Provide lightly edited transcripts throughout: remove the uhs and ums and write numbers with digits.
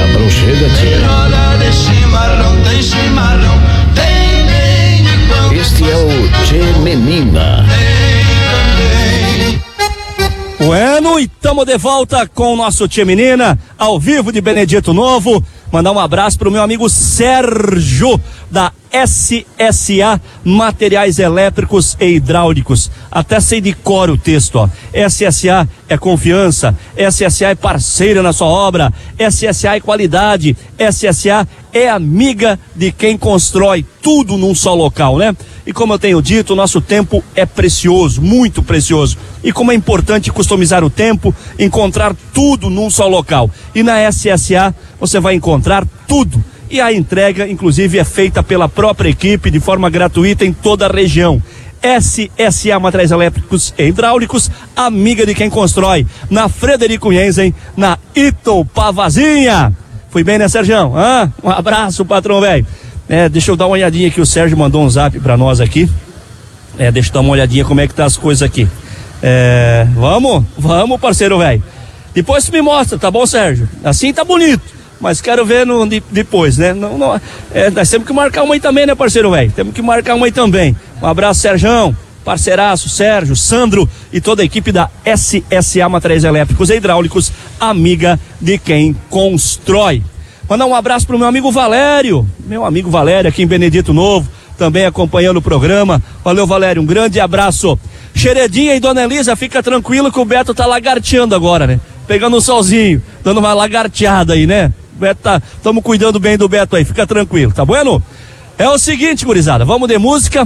Chimarrão chega, tia. Este é o Tchê Menina. Bueno, e estamos de volta com o nosso Tchê Menina, ao vivo de Benedito Novo. Mandar um abraço pro meu amigo Sérgio, da SSA Materiais Elétricos e Hidráulicos. Até sei de cor o texto, ó. SSA é confiança, SSA é parceira na sua obra, SSA é qualidade, SSA é amiga de quem constrói tudo num só local, né? E como eu tenho dito, o nosso tempo é precioso, muito precioso. E como é importante customizar o tempo, encontrar tudo num só local. E na SSA você vai encontrar tudo. E a entrega, inclusive, é feita pela própria equipe de forma gratuita em toda a região. SSA Materiais Elétricos e Hidráulicos, amiga de quem constrói. Na Frederico Jensen, na Itopavazinha. Fui bem, né, Sérgio? Um abraço, patrão, velho. Deixa eu dar uma olhadinha aqui, o Sérgio mandou um zap pra nós aqui. Deixa eu dar uma olhadinha como é que tá as coisas aqui. Vamos, parceiro, velho. Depois tu me mostra, tá bom, Sérgio? Assim tá bonito, mas quero ver depois, né? Nós temos que marcar uma aí também, né, parceiro, velho? Temos que marcar uma aí também. Um abraço, Sérgio, parceiraço, Sérgio, Sandro e toda a equipe da SSA Materiais Elétricos e Hidráulicos, amiga de quem constrói. Mandar um abraço pro meu amigo Valério aqui em Benedito Novo, também acompanhando o programa. Valeu, Valério, um grande abraço. Xeredinha e Dona Elisa, fica tranquilo que o Beto tá lagarteando agora, né? Pegando um solzinho, dando uma lagarteada aí, né? Estamos cuidando bem do Beto aí, fica tranquilo, tá bueno? É o seguinte, gurizada, vamos de música.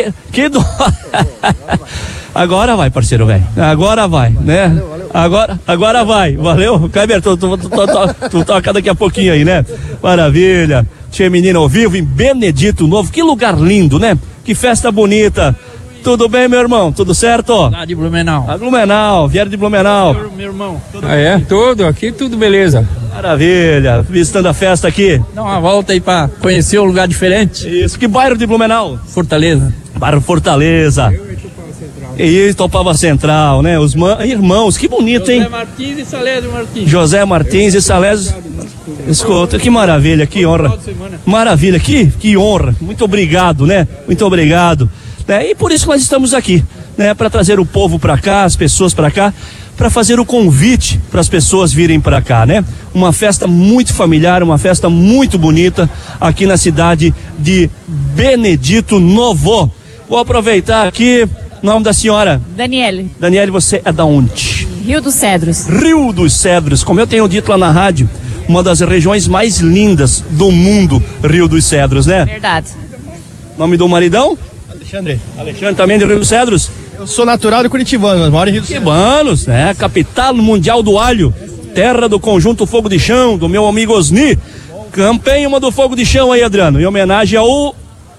Agora vai, parceiro, velho. Agora vai, né? Agora vai, valeu? Kleber, tu toca daqui a pouquinho aí, né? Maravilha. Tchê Menina ao vivo em Benedito Novo, que lugar lindo, né? Que festa bonita. Tudo bem, meu irmão? Tudo certo? Lá de Blumenau. Blumenau, vieram de Blumenau. Meu irmão. Tudo aqui, tudo beleza. Maravilha, visitando a festa aqui. Dá uma volta aí pra conhecer um lugar diferente. Isso, que bairro de Blumenau? Fortaleza. Bairro Fortaleza. E Itopava Central, né? Os irmãos, que bonito, hein? José Martins e Salésio Martins. José Martins e Salésio. Escuta, que maravilha, que honra. Maravilha, que honra. Muito obrigado, né? Muito obrigado. E por isso que nós estamos aqui, né? Para trazer o povo para cá, as pessoas para cá, para fazer o convite para as pessoas virem para cá, né? Uma festa muito familiar, uma festa muito bonita aqui na cidade de Benedito Novo. Vou aproveitar aqui, nome da senhora? Daniele. Daniele, você é da onde? Rio dos Cedros. Rio dos Cedros, como eu tenho dito lá na rádio, uma das regiões mais lindas do mundo, Rio dos Cedros, né? Verdade. Nome do maridão? Alexandre também de Rio dos Cedros? Eu sou natural de Curitibano, mas moro em Rio dos Cedros. Curitibanos, né? Capital mundial do alho, terra do conjunto Fogo de Chão, do meu amigo Osni. Campanha uma do Fogo de Chão aí, Adriano, em homenagem ao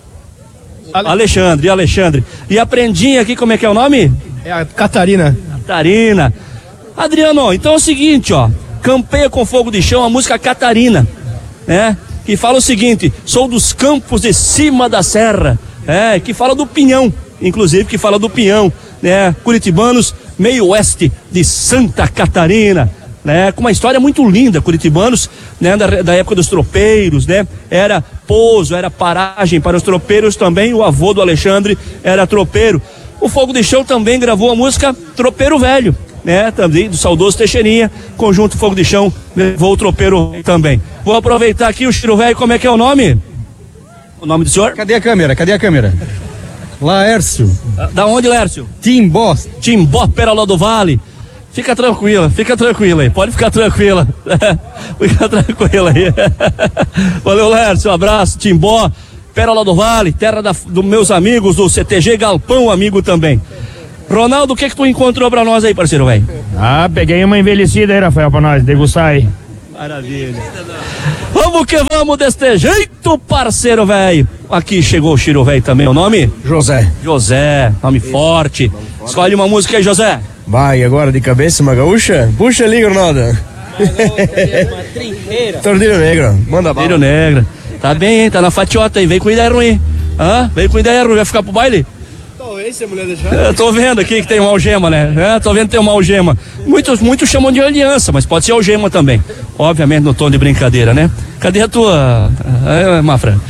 Alexandre. E a prendinha aqui, como é que é o nome? É a Catarina. Adriano, então é o seguinte, ó. Campeia com Fogo de Chão, a música Catarina, né? Que fala o seguinte: sou dos campos de cima da serra. Que fala do Pinhão, inclusive, que fala do Pinhão, né? Curitibanos, meio oeste de Santa Catarina, né? Com uma história muito linda, curitibanos, né? Da época dos tropeiros, né? Era pouso, era paragem para os tropeiros também, o avô do Alexandre era tropeiro. O Fogo de Chão também gravou a música Tropeiro Velho, né? Também do saudoso Teixeirinha, conjunto Fogo de Chão, levou o tropeiro também. Vou aproveitar aqui o Chiro Velho, como é que é o nome? O nome do senhor? Cadê a câmera? Laércio. Da onde, Lércio? Timbó, Pérola do Vale. Fica tranquila aí, pode ficar tranquila. Fica tranquila aí. Valeu, Lércio, um abraço, Timbó, Pérola do Vale, terra dos meus amigos do CTG Galpão, amigo também. Ronaldo, o que tu encontrou pra nós aí, parceiro, velho? Peguei uma envelhecida aí, Rafael, pra nós degustar aí. Maravilha. Vamos que vamos deste jeito, parceiro, velho. Aqui chegou o Chiro velho também, o nome? José, nome forte. Escolhe uma música aí, José. Vai, agora de cabeça, uma gaúcha? Puxa ali, Ronaldo. Uma trincheira. Tordilho Negro, manda bala. Tordilho Negro. Tá bem, hein? Tá na fatiota aí, vem com ideia ruim. Vem com ideia ruim, vai ficar pro baile? aí se a mulher deixar? Eu tô vendo aqui que tem uma algema, né? Tô vendo que tem uma algema. Muitos chamam de aliança, mas pode ser algema também. Obviamente no tom de brincadeira, né? Cadê a tua, Mafra?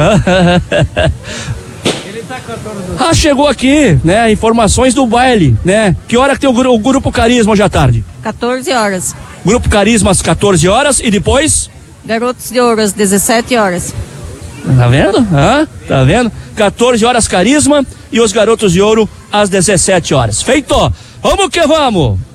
Ah, chegou aqui, né? Informações do baile, né? Que hora que tem o Grupo Carisma hoje à tarde? 14 horas. Grupo Carisma às 14 horas e depois? Garotos de Ouro às 17 horas. Tá vendo? Tá vendo? 14 horas Carisma e os Garotos de Ouro às 17 horas. Feito! Vamos que vamos!